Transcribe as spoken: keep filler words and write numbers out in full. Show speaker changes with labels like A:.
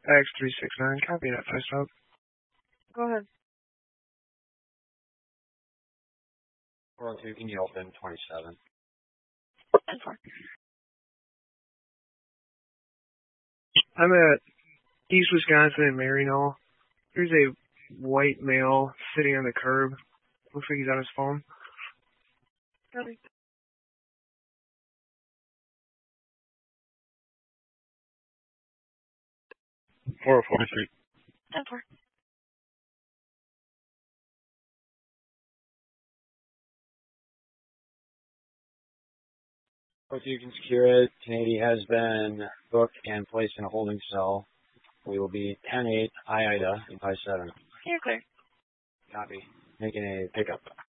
A: X three six nine, copy that post up.
B: Go ahead.
C: four oh two, can you open twenty-seven?
B: ten four.
A: I'm at East Wisconsin and Maryknoll. There's a white male sitting on the curb. Looks like he's on his phone.
B: Copy.
A: four oh four Street.
B: ten four.
C: four oh two, you can secure it. Canadian has been booked and placed in a holding cell. We will be ten eight, I Ida, five seven.
B: You're clear.
C: Copy. Making a pickup.